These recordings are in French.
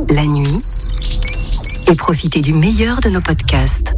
la nuit, et profitez du meilleur de nos podcasts.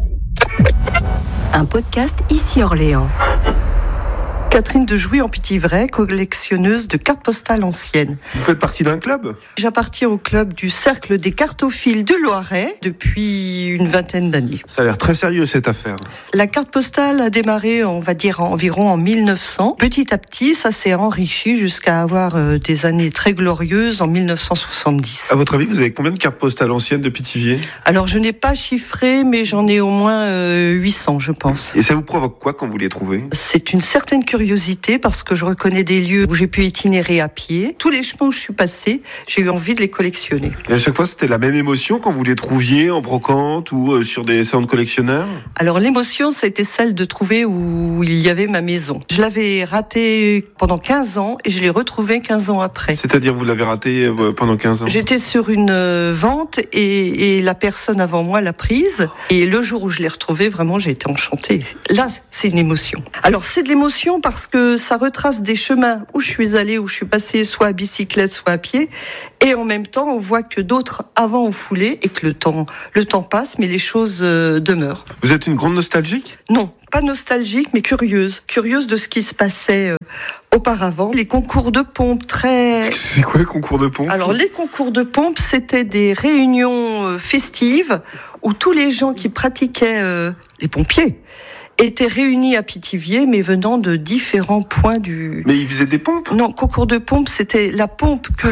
Un podcast ici Orléans. Catherine de Jouy en Pithiviers, collectionneuse de cartes postales anciennes. Vous faites partie d'un club ? J'appartiens au club du Cercle des cartophiles de Loiret depuis une vingtaine d'années. Ça a l'air très sérieux cette affaire. La carte postale a démarré, on va dire, environ en 1900. Petit à petit, ça s'est enrichi jusqu'à avoir des années très glorieuses en 1970. À votre avis, vous avez combien de cartes postales anciennes de Pithiviers ? Alors, je n'ai pas chiffré, mais j'en ai au moins 800, je pense. Et ça vous provoque quoi quand vous les trouvez ? C'est une certaine curiosité parce que je reconnais des lieux où j'ai pu itinérer à pied. Tous les chemins où je suis passée, j'ai eu envie de les collectionner. Et à chaque fois, c'était la même émotion quand vous les trouviez en brocante ou sur des salons de collectionneurs ? Alors l'émotion, c'était celle de trouver où il y avait ma maison. Je l'avais ratée pendant 15 ans et je l'ai retrouvée 15 ans après. C'est-à-dire vous l'avez ratée pendant 15 ans ? J'étais sur une vente et la personne avant moi l'a prise. Et le jour où je l'ai retrouvée, vraiment, j'ai été enchantée. Là, c'est une émotion. Alors c'est de l'émotion parce que ça retrace des chemins où je suis allée, où je suis passée soit à bicyclette, soit à pied. Et en même temps, on voit que d'autres avant ont foulé et que le temps passe, mais les choses demeurent. Vous êtes une grande nostalgique ? Non, pas nostalgique, mais curieuse. Curieuse de ce qui se passait auparavant. Les concours de pompe très... C'est quoi les concours de pompe ? Alors, les concours de pompe, c'était des réunions festives où tous les gens qui pratiquaient les pompiers étaient réunis à Pithiviers, mais venant de différents points du... Mais ils faisaient des pompes ? Non, concours de pompe, c'était la pompe que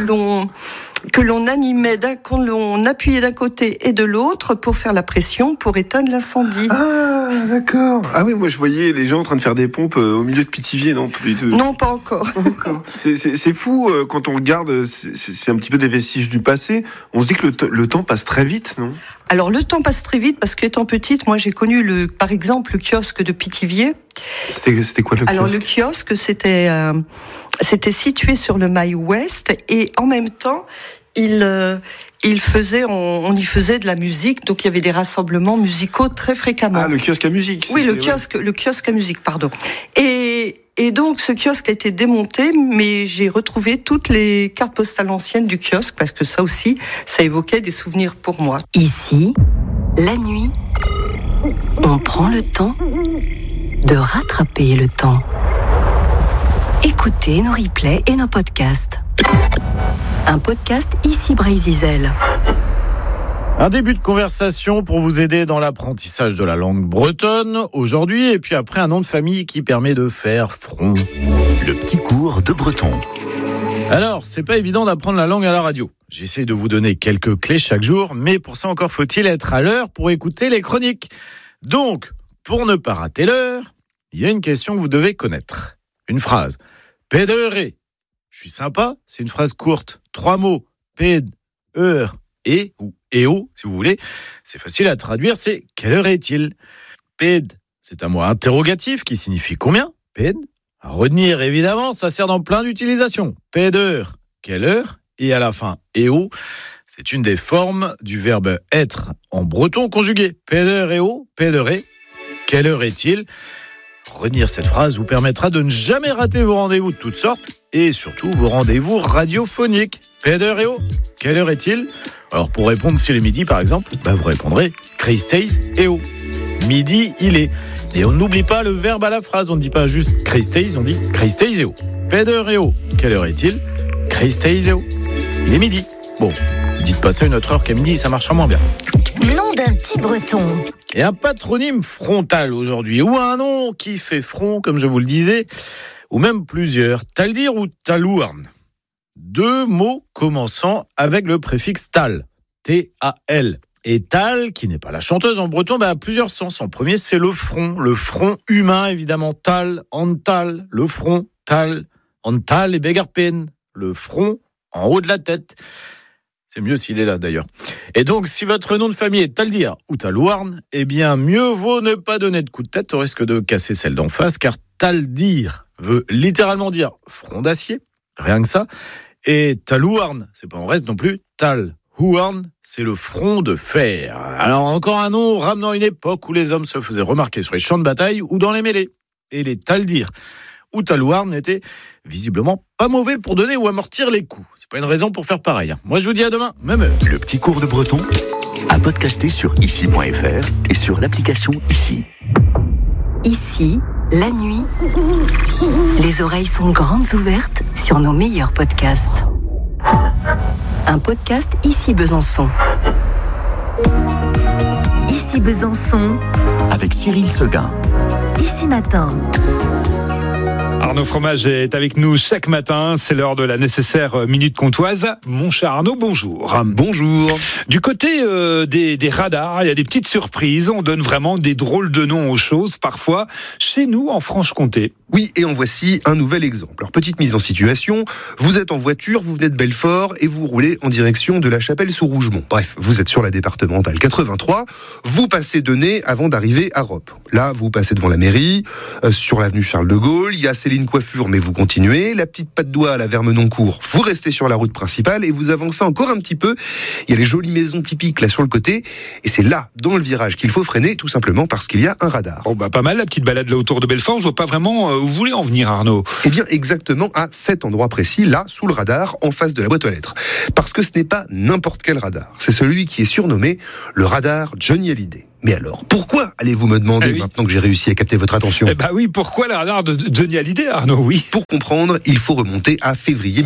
l'on animait, qu'on l'on appuyait d'un côté et de l'autre pour faire la pression, pour éteindre l'incendie. Ah, d'accord. Ah oui, moi je voyais les gens en train de faire des pompes au milieu de Pithiviers, non plus de... Non, pas encore. C'est fou, quand on regarde, c'est un petit peu des vestiges du passé. On se dit que le temps passe très vite, non ? Alors le temps passe très vite parce qu'étant petite, moi j'ai connu par exemple le kiosque de Pithiviers. C'était quoi le kiosque ? Alors le kiosque, c'était situé sur le Mail Ouest et en même temps, on y faisait de la musique, donc il y avait des rassemblements musicaux très fréquemment. Ah, le kiosque à musique. Oui, le kiosque à musique, pardon. Et donc, ce kiosque a été démonté, mais j'ai retrouvé toutes les cartes postales anciennes du kiosque, parce que ça aussi, ça évoquait des souvenirs pour moi. Ici, la nuit, on prend le temps de rattraper le temps. Écoutez nos replays et nos podcasts. Un podcast ici Brésil. Un début de conversation pour vous aider dans l'apprentissage de la langue bretonne aujourd'hui, et puis après un nom de famille qui permet de faire front. Le petit cours de breton. Alors, c'est pas évident d'apprendre la langue à la radio. J'essaie de vous donner quelques clés chaque jour, mais pour ça encore faut-il être à l'heure pour écouter les chroniques. Donc, pour ne pas rater l'heure, il y a une question que vous devez connaître. Une phrase. Pédéré. Je suis sympa, c'est une phrase courte. 3 mots. Péd, heure, et ou EO, si vous voulez. C'est facile à traduire, c'est « quelle heure est-il » Péd, c'est un mot interrogatif qui signifie combien ? Péd. À retenir, évidemment, ça sert dans plein d'utilisations. Pédeur, quelle heure ? Et à la fin, EO, c'est une des formes du verbe être en breton conjugué. Pédeur, EO, pédéré, quelle heure est-il ? Retenir cette phrase vous permettra de ne jamais rater vos rendez-vous de toutes sortes et surtout vos rendez-vous radiophoniques. Pédeur, EO, quelle heure est-il ? Alors pour répondre s'il est midi par exemple, vous répondrez Christeis EO. Midi il est. Et on n'oublie pas le verbe à la phrase, on ne dit pas juste Christeis, on dit Christeis EO. Pédeur, EO, quelle heure est-il ? Christeis EO. Il est midi. Bon, dites pas ça une autre heure qu'à midi, ça marchera moins bien. Nom d'un petit breton. Et un patronyme frontal aujourd'hui, ou un nom qui fait front, comme je vous le disais, ou même plusieurs, Taldir ou Talouarn. 2 mots commençant avec le préfixe tal, T-A-L. Et tal, qui n'est pas la chanteuse en breton, a plusieurs sens. En premier, c'est le front humain, évidemment, tal, antal, le front, tal, antal et begarpen, le front en haut de la tête. C'est mieux s'il est là, d'ailleurs. Et donc, si votre nom de famille est Taldir ou Talouarn, eh bien, mieux vaut ne pas donner de coup de tête au risque de casser celle d'en face, car Taldir veut littéralement dire front d'acier, rien que ça. Et Talouarn, c'est pas en reste non plus, Talhouarn, c'est le front de fer. Alors, encore un nom ramenant une époque où les hommes se faisaient remarquer sur les champs de bataille ou dans les mêlées. Et les Taldir où Talouarn n'était visiblement pas mauvais pour donner ou amortir les coups. C'est pas une raison pour faire pareil. Moi, je vous dis à demain, même heure. Le petit cours de breton à podcaster sur ici.fr et sur l'application Ici. Ici, la nuit, les oreilles sont grandes ouvertes sur nos meilleurs podcasts. Un podcast Ici Besançon. Ici Besançon. Avec Cyril Seguin. Ici Matin. Arnaud Fromage est avec nous chaque matin. C'est l'heure de la nécessaire minute comtoise. Mon cher Arnaud, bonjour. Bonjour. Du côté des radars, il y a des petites surprises. On donne vraiment des drôles de noms aux choses, parfois, chez nous, en Franche-Comté. Oui, et en voici un nouvel exemple. Alors, petite mise en situation, vous êtes en voiture, vous venez de Belfort et vous roulez en direction de la Chapelle-sous-Rougemont. Bref, vous êtes sur la départementale 83, vous passez Denay avant d'arriver à Roppe. Là, vous passez devant la mairie, sur l'avenue Charles de Gaulle, il y a Céline Coiffure, mais vous continuez, la petite patte d'oie à la Vermenoncourt, vous restez sur la route principale et vous avancez encore un petit peu, il y a les jolies maisons typiques là sur le côté, et c'est là, dans le virage, qu'il faut freiner, tout simplement parce qu'il y a un radar. Oh pas mal la petite balade là autour de Belfort, je vois pas vraiment où vous voulez en venir, Arnaud. Eh bien, exactement à cet endroit précis, là, sous le radar, en face de la boîte aux lettres. Parce que ce n'est pas n'importe quel radar. C'est celui qui est surnommé le radar Johnny Hallyday. Mais alors, pourquoi allez-vous me demander, maintenant que j'ai réussi à capter votre attention ? Oui, pourquoi le radar de Johnny Hallyday, Arnaud ? Oui. Pour comprendre, il faut remonter à février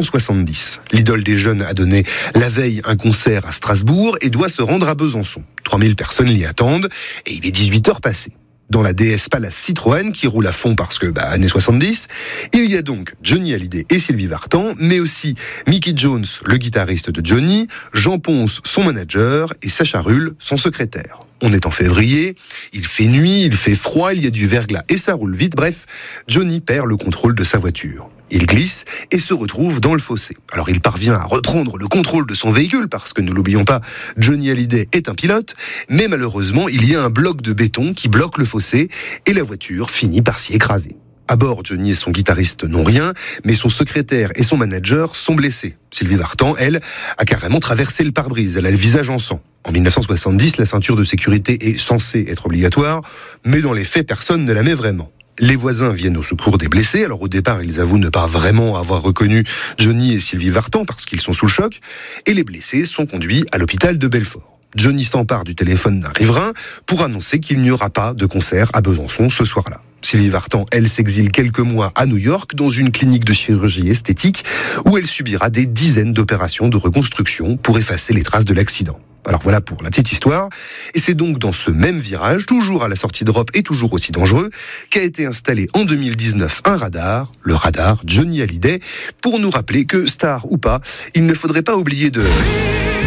1970. L'idole des jeunes a donné la veille un concert à Strasbourg et doit se rendre à Besançon. 3000 personnes l'y attendent et il est 18h passé. Dans la DS Palace Citroën, qui roule à fond parce que, années 70, il y a donc Johnny Hallyday et Sylvie Vartan, mais aussi Mickey Jones, le guitariste de Johnny, Jean Ponce, son manager, et Sacha Rull, son secrétaire. On est en février, il fait nuit, il fait froid, il y a du verglas et ça roule vite. Bref, Johnny perd le contrôle de sa voiture. Il glisse et se retrouve dans le fossé. Alors il parvient à reprendre le contrôle de son véhicule, parce que ne l'oublions pas, Johnny Hallyday est un pilote, mais malheureusement il y a un bloc de béton qui bloque le fossé et la voiture finit par s'y écraser. À bord, Johnny et son guitariste n'ont rien, mais son secrétaire et son manager sont blessés. Sylvie Vartan, elle, a carrément traversé le pare-brise, elle a le visage en sang. En 1970, la ceinture de sécurité est censée être obligatoire, mais dans les faits, personne ne la met vraiment. Les voisins viennent au secours des blessés. Alors au départ, ils avouent ne pas vraiment avoir reconnu Johnny et Sylvie Vartan parce qu'ils sont sous le choc. Et les blessés sont conduits à l'hôpital de Belfort. Johnny s'empare du téléphone d'un riverain pour annoncer qu'il n'y aura pas de concert à Besançon ce soir-là. Sylvie Vartan, elle, s'exile quelques mois à New York dans une clinique de chirurgie esthétique où elle subira des dizaines d'opérations de reconstruction pour effacer les traces de l'accident. Alors voilà pour la petite histoire. Et c'est donc dans ce même virage, toujours à la sortie de Roppe et toujours aussi dangereux, qu'a été installé en 2019 un radar, le radar Johnny Hallyday, pour nous rappeler que, star ou pas, il ne faudrait pas oublier de...